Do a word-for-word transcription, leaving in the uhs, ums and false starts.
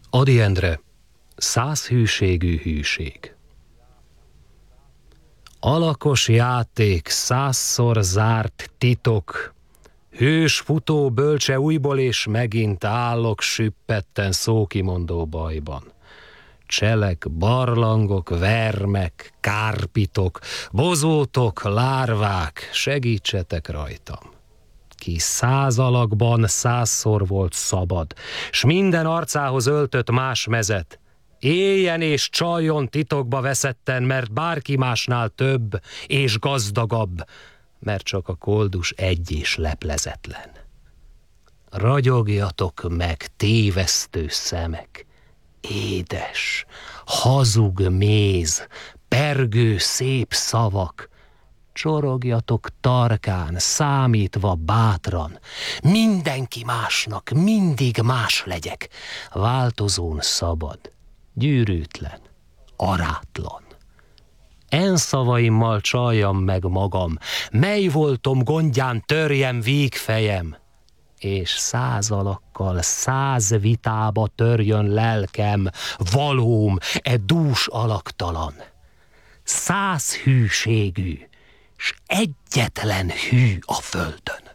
Ady Endre, száz hűségű hűség. Alakos játék, százszor zárt titok, hős futó bölcse újból és megint állok süppetten szókimondó bajban. Cselek, barlangok, vermek, kárpitok, bozótok, lárvák, segítsetek rajtam. Ki száz alakban százszor volt szabad, s minden arcához öltött más mezet, éljen és csaljon titokba veszetten, mert bárki másnál több és gazdagabb, mert csak a koldus egy és leplezetlen. Ragyogjatok meg, tévesztő szemek, édes, hazug méz, pergő szép szavak, csorogjatok tarkán, számítva bátran, mindenki másnak, mindig más legyek, változón szabad, gyűrűtlen, arátlan. En szavaimmal csaljam meg magam, mely voltom gondján törjem vígfejem, és száz alakkal, száz vitába törjön lelkem, valóm, e dús alaktalan. Száz hűségű, s egyetlen hű a földön.